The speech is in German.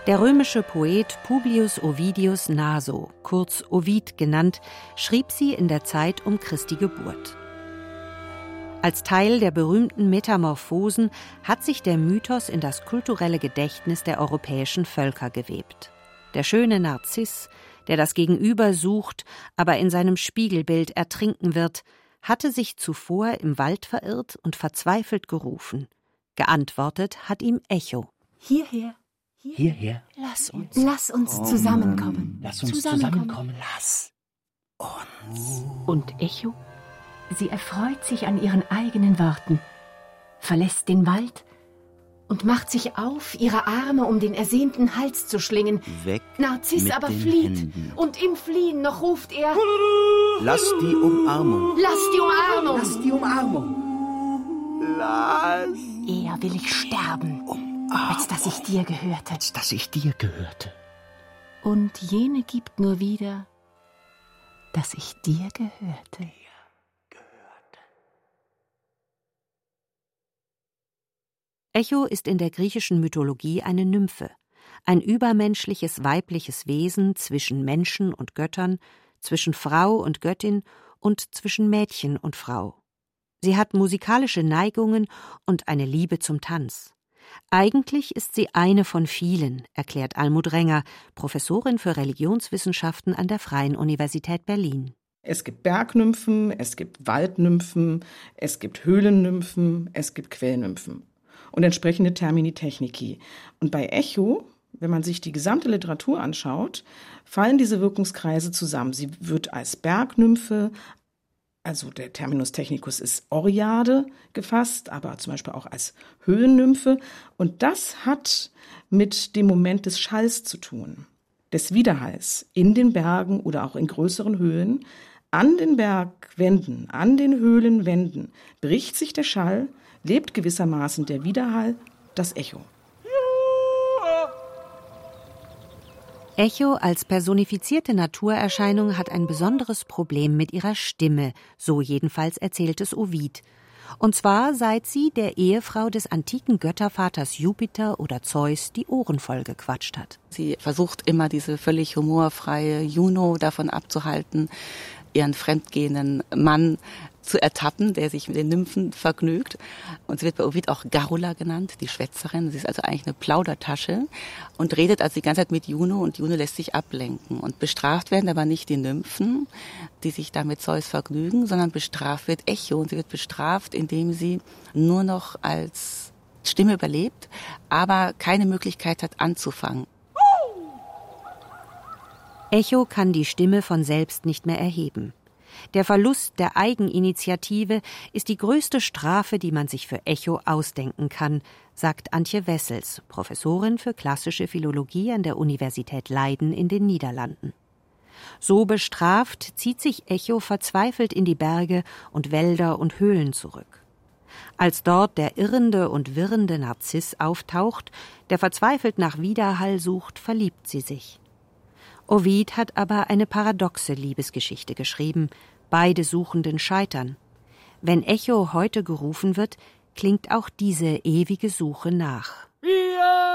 Der römische Poet Publius Ovidius Naso, kurz Ovid genannt, schrieb sie in der Zeit um Christi Geburt. Als Teil der berühmten Metamorphosen hat sich der Mythos in das kulturelle Gedächtnis der europäischen Völker gewebt. Der schöne Narziss, der das Gegenüber sucht, aber in seinem Spiegelbild ertrinken wird, hatte sich zuvor im Wald verirrt und verzweifelt gerufen. Geantwortet hat ihm Echo. Hierher. Hierher. Lass uns zusammenkommen. Lass uns zusammenkommen. Lass uns. Und Echo? Sie erfreut sich an ihren eigenen Worten, verlässt den Wald und macht sich auf, ihre Arme um den ersehnten Hals zu schlingen. Weg Narziss mit aber den flieht, Händen. und im Fliehen noch ruft er: Lass die Umarmung. Lass die Umarmung! Lass die Umarmung. Lass. Eher will ich sterben, als dass ich dir gehörte. Dass ich dir gehörte. Und jene gibt nur wieder, dass ich dir gehörte. Echo ist in der griechischen Mythologie eine Nymphe, ein übermenschliches weibliches Wesen zwischen Menschen und Göttern, zwischen Frau und Göttin und zwischen Mädchen und Frau. Sie hat musikalische Neigungen und eine Liebe zum Tanz. Eigentlich ist sie eine von vielen, erklärt Almut Renger, Professorin für Religionswissenschaften an der Freien Universität Berlin. Es gibt Bergnymphen, es gibt Waldnymphen, es gibt Höhlennymphen, es gibt Quellnymphen und entsprechende Termini technici. Und bei Echo, wenn man sich die gesamte Literatur anschaut, fallen diese Wirkungskreise zusammen. Sie wird als Bergnymphe, also der Terminus technicus ist Oreade gefasst, aber zum Beispiel auch als Höhennymphe. Und das hat mit dem Moment des Schalls zu tun, des Widerhalls in den Bergen oder auch in größeren Höhlen. An den Bergwänden, an den Höhlenwänden bricht sich der Schall, lebt gewissermaßen der Widerhall, das Echo. Echo als personifizierte Naturerscheinung hat ein besonderes Problem mit ihrer Stimme, so jedenfalls erzählt es Ovid. Und zwar seit sie der Ehefrau des antiken Göttervaters Jupiter oder Zeus die Ohren voll gequatscht hat. Sie versucht immer, diese völlig humorfreie Juno davon abzuhalten, ihren fremdgehenden Mann zu ertappen, der sich mit den Nymphen vergnügt. Und sie wird bei Ovid auch Garrula genannt, die Schwätzerin. Sie ist also eigentlich eine Plaudertasche und redet also die ganze Zeit mit Juno, und Juno lässt sich ablenken. Und bestraft werden aber nicht die Nymphen, die sich da mit Zeus vergnügen, sondern bestraft wird Echo. Und sie wird bestraft, indem sie nur noch als Stimme überlebt, aber keine Möglichkeit hat anzufangen. Echo kann die Stimme von selbst nicht mehr erheben. Der Verlust der Eigeninitiative ist die größte Strafe, die man sich für Echo ausdenken kann, sagt Antje Wessels, Professorin für klassische Philologie an der Universität Leiden in den Niederlanden. So bestraft zieht sich Echo verzweifelt in die Berge und Wälder und Höhlen zurück. Als dort der irrende und wirrende Narziss auftaucht, der verzweifelt nach Widerhall sucht, verliebt sie sich. Ovid hat aber eine paradoxe Liebesgeschichte geschrieben. Beide Suchenden scheitern. Wenn Echo heute gerufen wird, klingt auch diese ewige Suche nach.